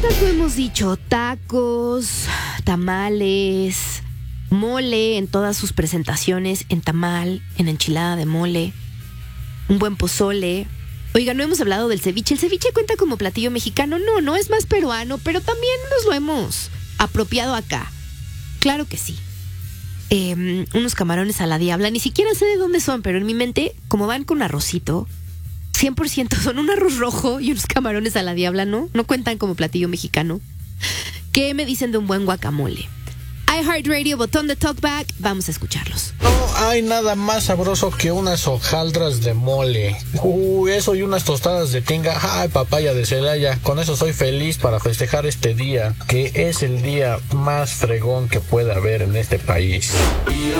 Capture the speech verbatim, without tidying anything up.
fiestas lo hemos dicho, tacos, tamales, mole en todas sus presentaciones, en tamal, en enchilada de mole, un buen pozole. Oiga, no hemos hablado del ceviche. ¿El ceviche cuenta como platillo mexicano? No, no, es más peruano, pero también nos lo hemos apropiado acá. Claro que sí. Eh, unos camarones a la diabla, ni siquiera sé de dónde son, pero en mi mente, como van con arrocito, cien por ciento son un arroz rojo y unos camarones a la diabla, ¿no? No cuentan como platillo mexicano. ¿Qué me dicen de un buen guacamole? iHeartRadio, botón de talkback, vamos a escucharlos. No hay nada más sabroso que unas hojaldras de mole. Uh, eso y unas tostadas de tinga. Ay, papaya de Celaya. Con eso soy feliz para festejar este día, que es el día más fregón que puede haber en este país.